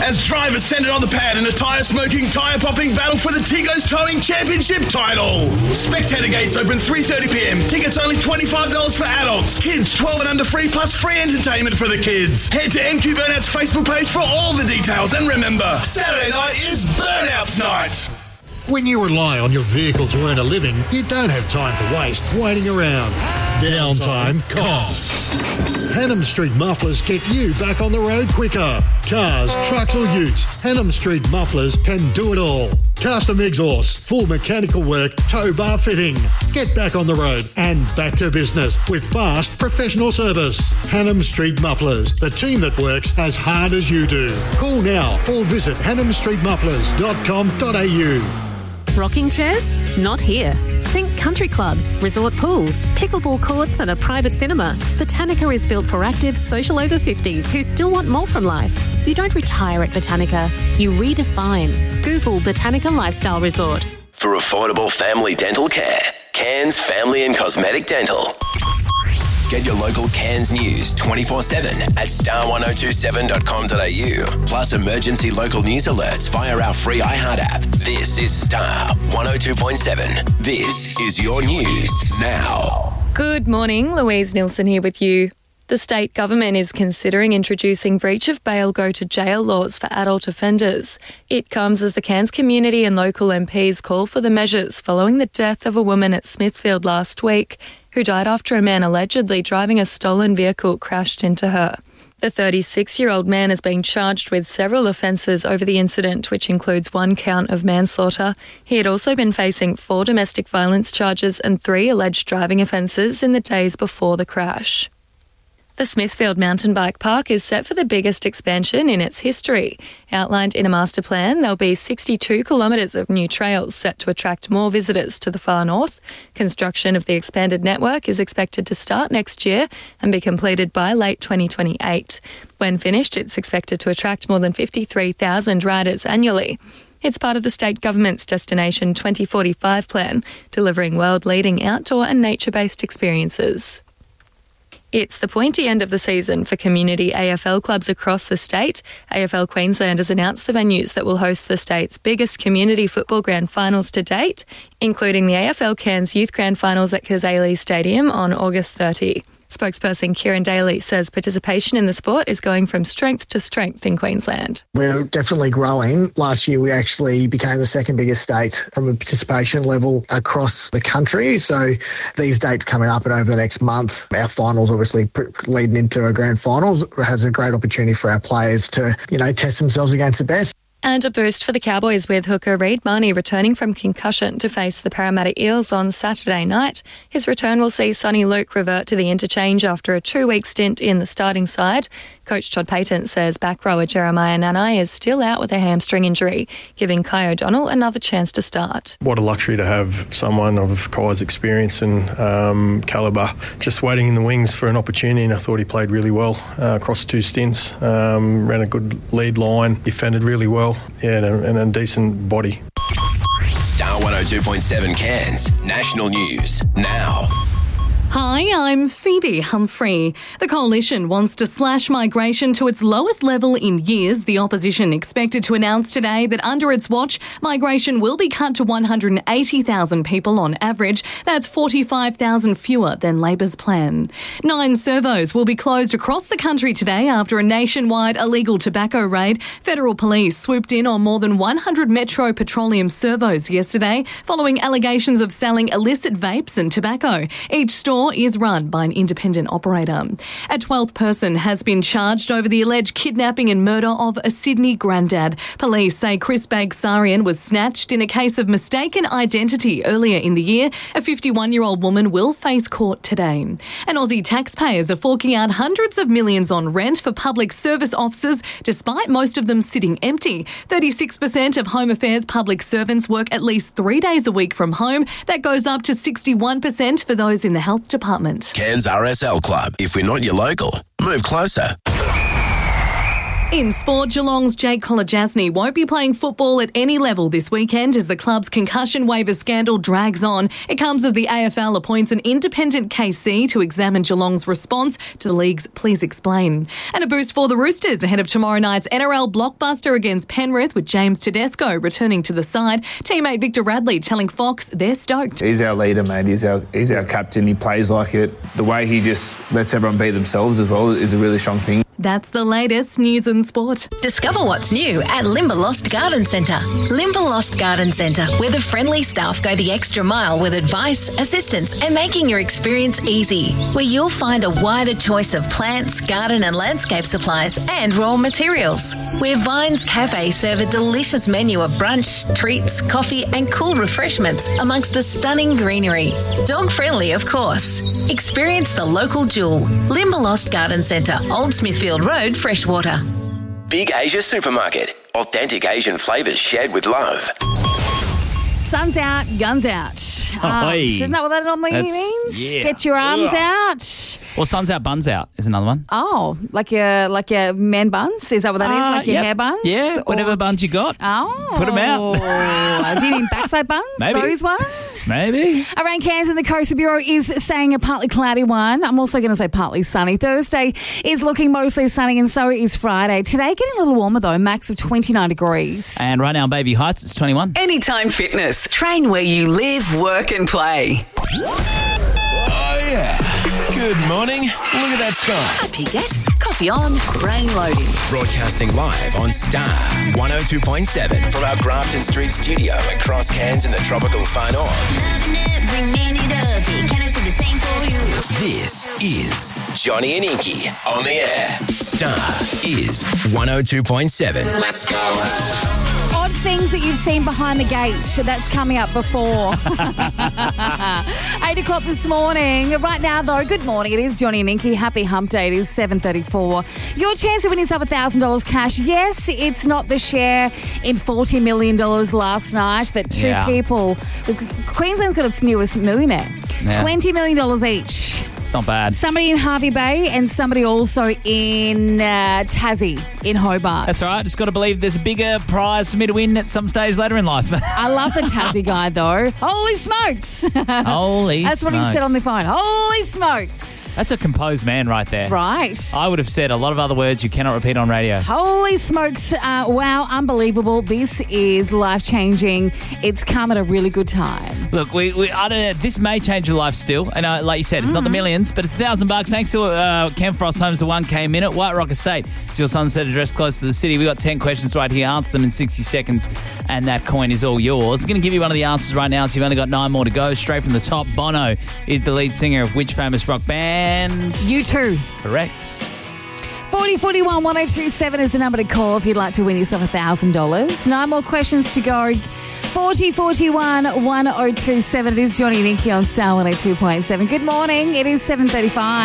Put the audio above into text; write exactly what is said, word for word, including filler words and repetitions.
as drivers send it on the pad in a tyre-smoking, tyre-popping battle for the Tigos Towing Championship title. Spectator gates open three thirty p m. Tickets only twenty-five dollars for adults. Kids twelve and under free, plus free entertainment for the kids. Head to M Q Burnout's Facebook page for all the details. And remember, Saturday night is Burnouts Night. When you rely on your vehicle to earn a living, you don't have time to waste waiting around. Downtime costs. Hannam Street Mufflers get you back on the road quicker. Cars, trucks or utes, Hannam Street Mufflers can do it all. Custom exhaust, full mechanical work, tow bar fitting. Get back on the road and back to business with fast professional service. Hannam Street Mufflers, the team that works as hard as you do. Call now or visit hannam street mufflers dot com dot a u. Rocking chairs? Not here. Think country clubs, resort pools, pickleball courts and a private cinema. Botanica is built for active social over fifties who still want more from life. You don't retire at Botanica, you redefine. Google Botanica Lifestyle Resort. For affordable family dental care, Cairns Family and Cosmetic Dental. Get your local Cairns news twenty-four seven at star one oh two seven dot com dot a u. Plus emergency local news alerts via our free iHeart app. This is Star one oh two point seven. This is your news now. Good morning, Louise Nilsson here with you. The state government is considering introducing breach of bail go to jail laws for adult offenders. It comes as the Cairns community and local M Ps call for the measures following the death of a woman at Smithfield last week who died after a man allegedly driving a stolen vehicle crashed into her. The thirty-six-year-old man is being charged with several offences over the incident, which includes one count of manslaughter. He had also been facing four domestic violence charges and three alleged driving offences in the days before the crash. The Smithfield Mountain Bike Park is set for the biggest expansion in its history. Outlined in a master plan, there'll be sixty-two kilometres of new trails set to attract more visitors to the far north. Construction of the expanded network is expected to start next year and be completed by late twenty twenty-eight. When finished, it's expected to attract more than fifty-three thousand riders annually. It's part of the state government's Destination twenty forty-five plan, delivering world-leading outdoor and nature-based experiences. It's the pointy end of the season for community A F L clubs across the state. A F L Queensland has announced the venues that will host the state's biggest community football grand finals to date, including the A F L Cairns Youth Grand Finals at Kazali Stadium on August thirtieth. Spokesperson Kieran Daly says participation in the sport is going from strength to strength in Queensland. We're definitely growing. Last year we actually became the second biggest state from a participation level across the country. So these dates coming up and over the next month, our finals obviously leading into a grand finals has a great opportunity for our players to, you know, test themselves against the best. And a boost for the Cowboys with hooker Reid Marnie returning from concussion to face the Parramatta Eels on Saturday night. His return will see Sonny Luke revert to the interchange after a two-week stint in the starting side. Coach Todd Payton says back rower Jeremiah Nanai is still out with a hamstring injury, giving Kai O'Donnell another chance to start. What a luxury to have someone of Kai's experience and um, calibre just waiting in the wings for an opportunity, and I thought he played really well uh, across two stints, um, ran a good lead line, defended really well. Yeah, and a, and a decent body. Star one oh two point seven Cairns, national news now. Hi, I'm Phoebe Humphrey. The Coalition wants to slash migration to its lowest level in years. The opposition expected to announce today that under its watch, migration will be cut to one hundred eighty thousand people on average. That's forty-five thousand fewer than Labor's plan. Nine servos will be closed across the country today after a nationwide illegal tobacco raid. Federal police swooped in on more than one hundred Metro Petroleum servos yesterday following allegations of selling illicit vapes and tobacco. Each store is run by an independent operator. A twelfth person has been charged over the alleged kidnapping and murder of a Sydney granddad. Police say Chris Bagsarian was snatched in a case of mistaken identity earlier in the year. A fifty-one-year-old woman will face court today. And Aussie taxpayers are forking out hundreds of millions on rent for public service offices, despite most of them sitting empty. thirty-six percent of Home Affairs public servants work at least three days a week from home. That goes up to sixty-one percent for those in the health department. Cairns R S L Club. If we're not your local, move closer. In sport, Geelong's Jake Kolodjasny won't be playing football at any level this weekend as the club's concussion waiver scandal drags on. It comes as the A F L appoints an independent K C to examine Geelong's response to the league's Please Explain. And a boost for the Roosters ahead of tomorrow night's N R L blockbuster against Penrith with James Tedesco returning to the side. Teammate Victor Radley telling Fox they're stoked. He's our leader, mate. He's our, he's our captain. He plays like it. The way he just lets everyone be themselves as well is a really strong thing. That's the latest news and sport. Discover what's new at Limberlost Garden Centre. Limberlost Garden Centre, where the friendly staff go the extra mile with advice, assistance and making your experience easy. Where you'll find a wider choice of plants, garden and landscape supplies and raw materials. Where Vines Cafe serve a delicious menu of brunch, treats, coffee and cool refreshments amongst the stunning greenery. Dog friendly, of course. Experience the local jewel. Limberlost Garden Centre, Old Smithfield Road, Freshwater. Big Asia Supermarket. Authentic Asian flavours shared with love. Sun's out, guns out. Um, Oi. isn't that what that normally That's- means? yeah. Get your arms Ugh. out. Well, sun's out, buns out is another one. Oh, like your like your man buns? Is that what that is? Uh, Like your yep. hair buns? Yeah, whatever Or- buns you got. Oh. Put 'em out. Do you mean backside buns? Maybe. Those ones? Maybe. Around Cairns and the Coastal Bureau is saying a partly cloudy one. I'm also going to say partly sunny. Thursday is looking mostly sunny and so is Friday. Today getting a little warmer though, max of twenty-nine degrees. And right now in Baby Heights, it's twenty-one. Anytime Fitness. Train where you live, work and play. Oh, yeah. Good morning. Look at that sky. Happy get, coffee on, brain loading. Broadcasting live on Star one oh two point seven from our Grafton Street studio across Cairns in the tropical far north. This is Johnny and Inky on the air. Star is one oh two point seven. Let's go. Odd things that you've seen behind the gate. That's coming up before eight o'clock this morning. Right now, though, good morning. It is Johnny and Inky. Happy hump day. It is seven thirty-four. Your chance to win yourself one thousand dollars cash. Yes, it's not the share in forty million dollars last night that two Yeah. people... Well, Queensland's got its newest millionaire. Yeah. twenty million dollars each. It's not bad. Somebody in Harvey Bay and somebody also in uh, Tassie, in Hobart. That's all right. Just got to believe there's a bigger prize for me to win at some stage later in life. I love the Tassie guy, though. Holy smokes. Holy That's what he smokes. said on the phone. Holy smokes. That's a composed man right there. Right. I would have said a lot of other words you cannot repeat on radio. Holy smokes. Uh, wow, unbelievable. This is life-changing. It's come at a really good time. Look, we, we I don't know, this may change your life still. And uh, like you said, it's not the millions, but it's a thousand bucks. Thanks to uh, Ken Frost Homes to one K minute. White Rock Estate is your sunset address close to the city. We got ten questions right here. Answer them in sixty seconds, and that coin is all yours. I'm going to give you one of the answers right now, so you've only got nine more to go. Straight from the top, Bono is the lead singer of which famous rock band? You too. Correct. forty forty-one one oh two seven is the number to call if you'd like to win yourself one thousand dollars. Nine more questions to go. forty forty-one one oh two seven. It is Johnny and Inky on Star one oh two point seven. Good morning. It is seven thirty-five.